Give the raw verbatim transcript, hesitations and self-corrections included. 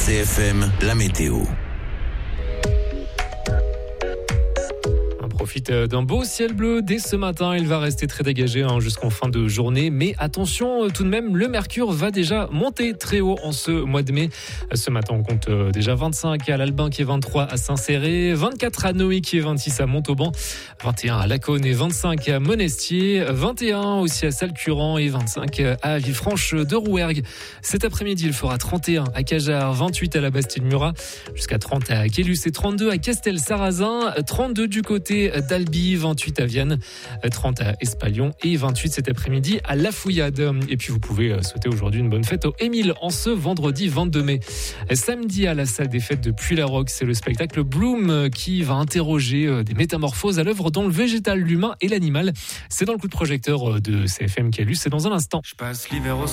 C F M, la météo. Profite d'un beau ciel bleu dès ce matin. Il va rester très dégagé hein, jusqu'en fin de journée. Mais attention, tout de même, le mercure va déjà monter très haut en ce mois de mai. Ce matin, on compte déjà vingt-cinq à l'Albin qui est vingt-trois à Saint-Céré, vingt-quatre à Noé qui est vingt-six à Montauban, vingt et un à Lacaune et vingt-cinq à Monestier, vingt et un aussi à Salcurant et vingt-cinq à Villefranche de Rouergue. Cet après-midi, il fera trente et un à Cajar, vingt-huit à la Bastille-Murat, jusqu'à trente à Quélus et trente-deux à Castel-Sarrazin, trente-deux du côté d'Albi, vingt-huit à Vienne, trente à Espalion et vingt-huit cet après-midi à La Fouillade. Et puis vous pouvez souhaiter aujourd'hui une bonne fête au Émile en ce vendredi vingt-deux mai. Samedi à la salle des fêtes de Puy-la-Roque, c'est le spectacle Bloom qui va interroger des métamorphoses à l'œuvre dans le végétal, l'humain et l'animal. C'est dans le coup de projecteur de C F M Quélus, c'est dans un instant. Je passe l'hiver au